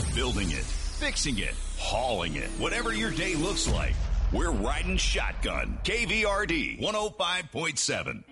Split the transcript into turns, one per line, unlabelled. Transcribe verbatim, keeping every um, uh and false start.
Building it, fixing it, hauling it. Whatever your day looks like, we're riding shotgun. K V R D one oh five point seven.